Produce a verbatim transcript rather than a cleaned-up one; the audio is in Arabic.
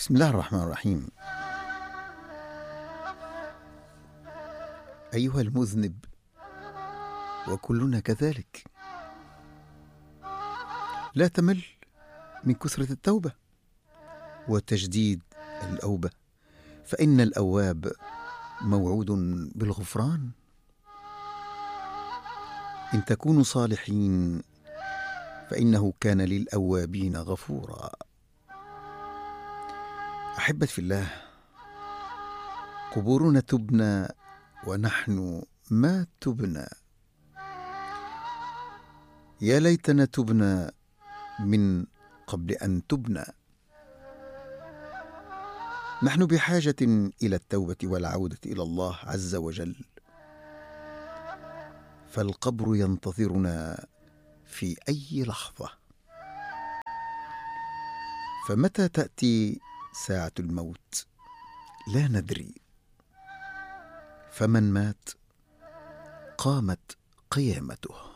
بسم الله الرحمن الرحيم. أيها المذنب، وكلنا كذلك، لا تمل من كثرة التوبة وتجديد الأوبة، فإن الأواب موعود بالغفران. إن تكونوا صالحين فإنه كان للأوابين غفورا. أحبت في الله، قبورنا تبنى ونحن ما تبنى. يا ليتنا تبنى من قبل أن تبنى. نحن بحاجة إلى التوبة والعودة إلى الله عز وجل، فالقبر ينتظرنا في أي لحظة. فمتى تأتي ساعة الموت لا ندري، فمن مات قامت قيامته.